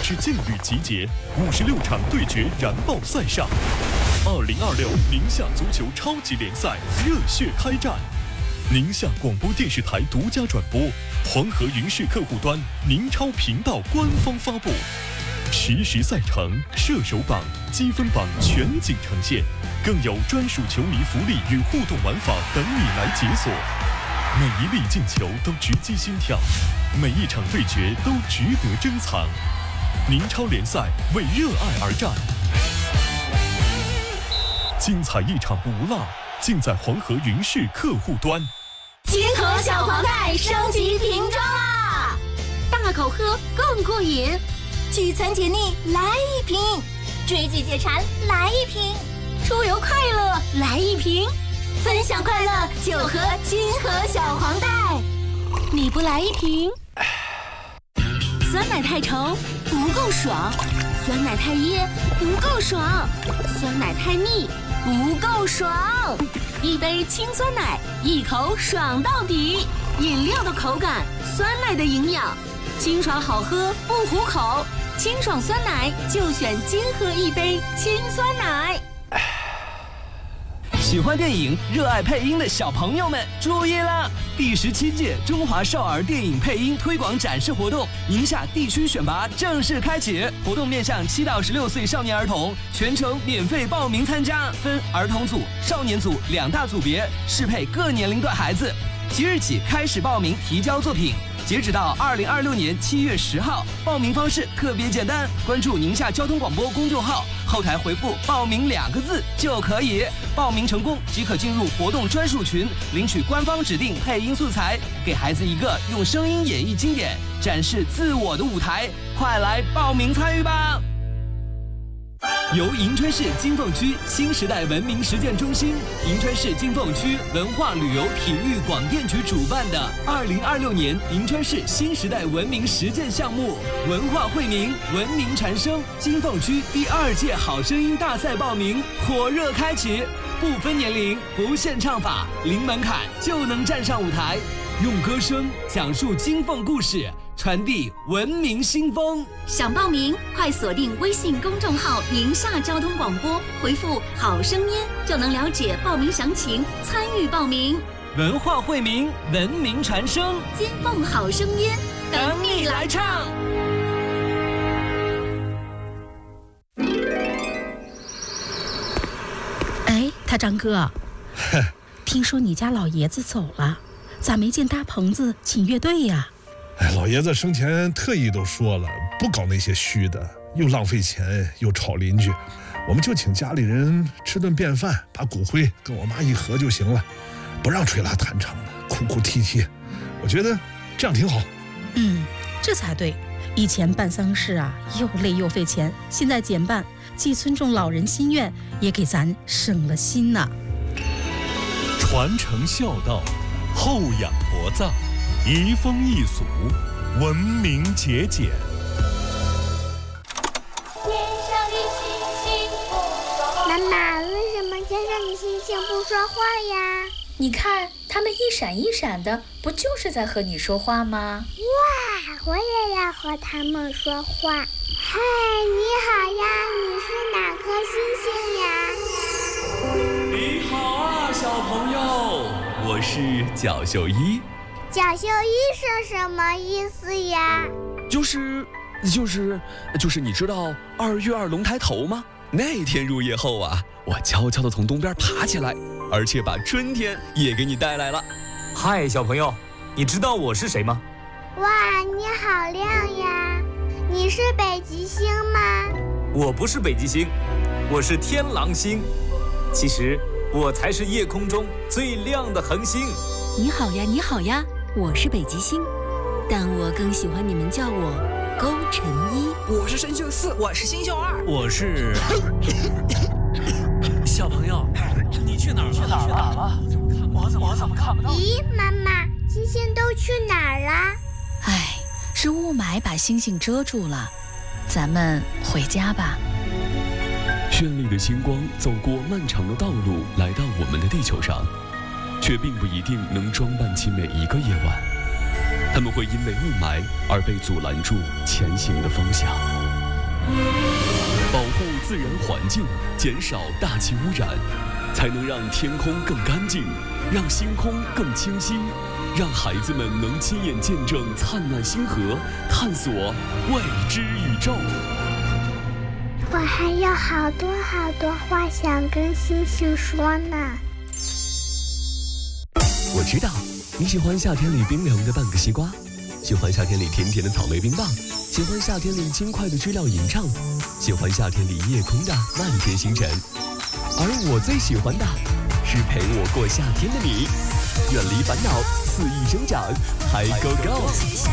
至劲旅集结，56场对决燃爆赛上，2026宁夏足球超级联赛热血开战。宁夏广播电视台独家转播，黄河云视客户端、宁超频道官方发布，实时赛程、射手榜、积分榜全景呈现，更有专属球迷福利与互动玩法等你来解锁。每一粒进球都直击心跳，每一场对决都值得珍藏。宁超联赛为热爱而战，精彩一场不落，尽在黄河云视客户端。 金河小黄袋升级瓶装啦！大口喝更过瘾，聚餐解腻来一瓶，追剧解馋来一瓶，出游快乐来一瓶，分享快乐就喝金河小黄袋。你不来一瓶？酸奶太稠不够爽，酸奶太噎不够爽，酸奶太腻不够爽。一杯清酸奶，一口爽到底。饮料的口感，酸奶的营养，清爽好喝不糊口。清爽酸奶就选金河一杯清酸奶。 喜欢电影、热爱配音的小朋友们注意了！第17届中华少儿电影配音推广展示活动宁夏地区选拔正式开启，活动面向7到16岁少年儿童，全程免费报名参加，分儿童组、少年组2大组别，适配各年龄段孩子。即日起开始报名提交作品，截止到2026年7月10号。报名方式特别简单，关注宁夏交通广播公众号，后台回复“报名”2个字就可以。报名成功即可进入活动专属群，领取官方指定配音素材，给孩子一个用声音演绎经典、展示自我的舞台。快来报名参与吧！由银川市金凤区新时代文明实践中心、银川市金凤区文化旅游体育广电局主办的2026年银川市新时代文明实践项目“文化惠民，文明传声”金凤区第2届好声音大赛报名火热开启，不分年龄，不限唱法，零门槛就能站上舞台，用歌声讲述金凤故事，传递文明新风。 想报名，快锁定微信公众号“宁夏交通广播”，回复“好声音”就能了解报名详情，参与报名。 文化惠民，文明传声， 金凤好声音， 等你来唱。 哎，他张哥，听说你家老爷子走了，咋没见搭棚子请乐队呀？ 哎，老爷子生前特意都说了，不搞那些虚的，又浪费钱又吵邻居，我们就请家里人吃顿便饭，把骨灰跟我妈一合就行了，不让吹拉弹唱的，哭哭啼啼，我觉得这样挺好。 这才对。以前办丧事啊，又累又费钱，现在减半，既尊重老人心愿，也给咱省了心呢。 传承孝道，厚养薄葬，移风易俗，文明节俭。 妈妈，为什么天上的星星不说话呀？ 你看，它们一闪一闪的，不就是在和你说话吗？ 哇，我也要和它们说话。嗨，你好呀，你是哪颗星星呀？ 你好啊，小朋友，我是角秀一。 角秀一是什么意思呀？ 就是你知道2月2龙抬头吗？那天入夜后啊，我悄悄地从东边爬起来，而且把春天也给你带来了。 嗨，小朋友，你知道我是谁吗？ 哇，你好亮呀！你是北极星吗？ 我不是北极星，我是天狼星。其实我才是夜空中最亮的恒星。 你好呀，你好呀，我是北极星，但我更喜欢你们叫我勾陈一。 我是生锈4，我是星宿2， 我是小朋友，你去哪儿了？我怎么看不到？ 咦，妈妈，星星都去哪儿了？ 哎，是雾霾把星星遮住了，咱们回家吧。 绚丽的星光走过漫长的道路，来到我们的地球上，却并不一定能装扮起每一个夜晚。他们会因为雾霾而被阻拦住前行的方向。 保护自然环境，减少大气污染，才能让天空更干净，让星空更清晰，让孩子们能亲眼见证灿烂星河，探索未知宇宙。 我还有好多好多话想跟星星说呢。 我知道你喜欢夏天里冰凉的半个西瓜，喜欢夏天里甜甜的草莓冰棒，喜欢夏天里轻快的知了吟唱，喜欢夏天里夜空的漫天星辰。而我最喜欢的是陪我过夏天的你，远离烦恼，肆意生长，嗨 go go！